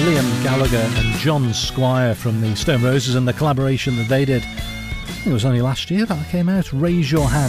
Liam Gallagher and John Squire from the Stone Roses and the collaboration that they did. I think it was only last year that came out. Raise Your Hand.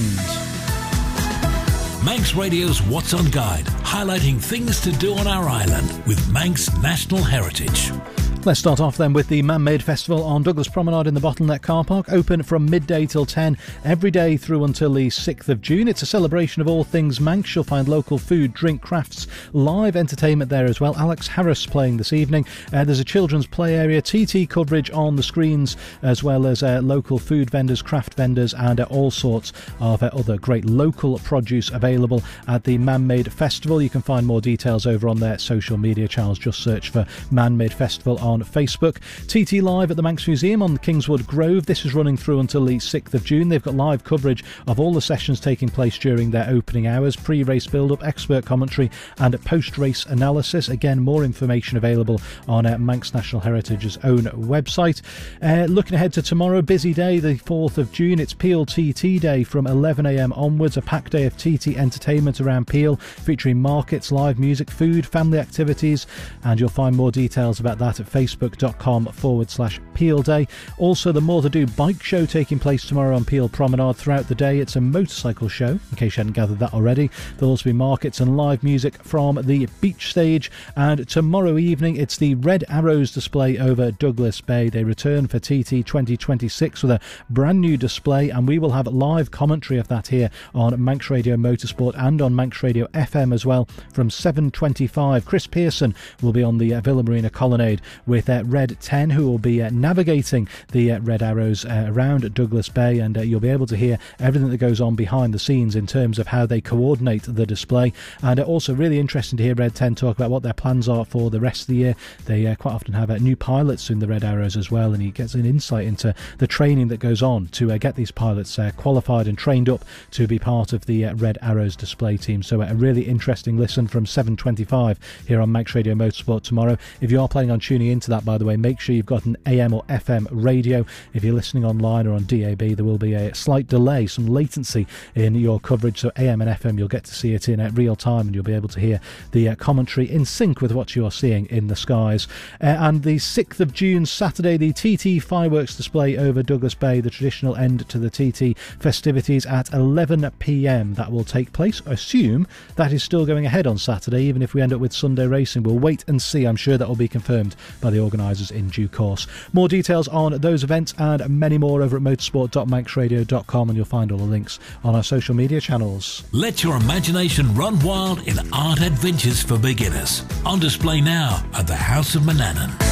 Manx Radio's What's On Guide, highlighting things to do on our island with Manx National Heritage. Let's start off then with the Man-Made Festival on Douglas Promenade in the Bottleneck car park, open from midday till 10 every day through until the 6th of June. It's a celebration of all things Manx. You'll find local food, drink, crafts, live entertainment there as well. Alex Harris playing this evening. There's a children's play area, TT coverage on the screens, as well as local food vendors, craft vendors, and all sorts of other great local produce available at the Man-Made Festival. You can find more details over on their social media channels. Just search for Man-Made Festival on Facebook. TT Live at the Manx Museum on Kingswood Grove. This is running through until the 6th of June. They've got live coverage of all the sessions taking place during their opening hours, pre-race build-up, expert commentary and post-race analysis. Again, more information available on Manx National Heritage's own website. Looking ahead to tomorrow, busy day, the 4th of June. It's Peel TT Day from 11 a.m. onwards. A packed day of TT entertainment around Peel, featuring markets, live music, food, family activities, and you'll find more details about that at facebook.com/Peel Day. Also, the More to Do bike show taking place tomorrow on Peel Promenade throughout the day. It's a motorcycle show, in case you hadn't gathered that already. There'll also be markets and live music from the beach stage. And tomorrow evening, it's the Red Arrows display over Douglas Bay. They return for TT 2026 with a brand new display, and we will have live commentary of that here on Manx Radio Motorsport and on Manx Radio FM as well from 7:25. Chris Pearson will be on the Villa Marina Colonnade with Red 10, who will be navigating the Red Arrows around Douglas Bay, and you'll be able to hear everything that goes on behind the scenes in terms of how they coordinate the display. And also really interesting to hear Red 10 talk about what their plans are for the rest of the year. They quite often have new pilots in the Red Arrows as well, and he gets an insight into the training that goes on to get these pilots qualified and trained up to be part of the Red Arrows display team. So a really interesting listen from 7:25 here on Manx Radio Motorsport tomorrow. If you are planning on tuning into that, by the way, make sure you've got an AM or FM radio. If you're listening online or on DAB, there will be a slight delay, some latency in your coverage. So AM and FM, you'll get to see it in real time, and you'll be able to hear the commentary in sync with what you are seeing in the skies. And the 6th of June, Saturday, the TT fireworks display over Douglas Bay, the traditional end to the TT festivities at 11 p.m. That will take place. I assume that is still going ahead on Saturday, even if we end up with Sunday racing. We'll wait and see. I'm sure that will be confirmed by the organisers in due course. More details on those events and many more over at motorsport.manxradio.com, and you'll find all the links on our social media channels. Let your imagination run wild in art adventures for beginners. On display now at the House of Manannan.